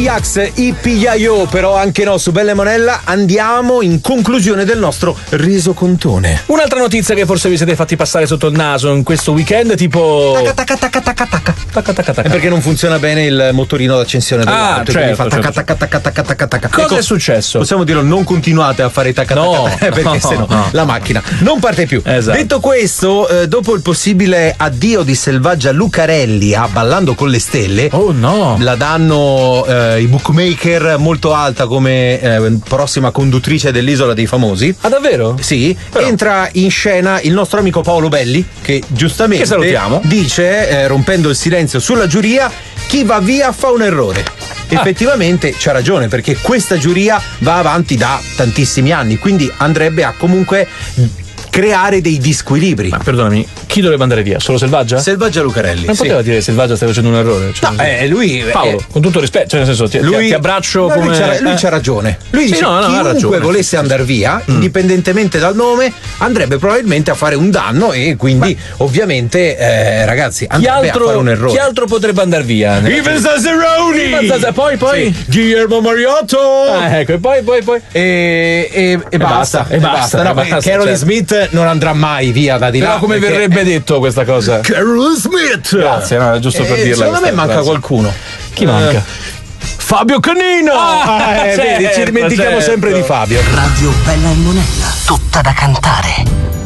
Ajax, Ippiaio, però anche no, su Bella e Monella andiamo in conclusione del nostro resocontone. Un'altra notizia che forse vi siete fatti passare sotto il naso in questo weekend, tipo È perché non funziona bene il motorino d'accensione dell'auto. Cosa è successo? Possiamo dirlo, non continuate a fare perché sennò la macchina non parte più. Esatto. Detto questo, dopo il possibile addio di Selvaggia Lucarelli a Ballando con le Stelle, la danno i bookmaker molto alta come prossima conduttrice dell'Isola dei Famosi. Ah, davvero? Sì. Però entra in scena il nostro amico Paolo Belli, che giustamente dice, rompendo il silenzio sulla giuria, chi va via fa un errore. Effettivamente c'ha ragione, perché questa giuria va avanti da tantissimi anni, quindi andrebbe a comunque creare dei disquilibri. Ma perdonami, chi dovrebbe andare via? Solo Selvaggia? Selvaggia Lucarelli. Non poteva dire Selvaggia stai facendo un errore? Cioè, lui Paolo, con tutto rispetto, cioè nel senso ti abbraccio come... Lui c'ha ragione. Lui dice chiunque volesse andare via, indipendentemente dal nome, andrebbe probabilmente a fare un danno e quindi ovviamente ragazzi andrebbe a fare un errore. Chi altro potrebbe andare via? Ivan Zazzaroni! Poi sì. Guillermo Mariotto! Ecco, e poi e basta. Carol Smith non andrà mai via da di là. Però come verrebbe detto questa cosa? Carol Smith! Grazie, no, giusto per dirla. Secondo me manca qualcuno. Chi manca? Fabio Canino! Vedi, ci dimentichiamo sempre di Fabio. Radio Bella e Monella, tutta da cantare.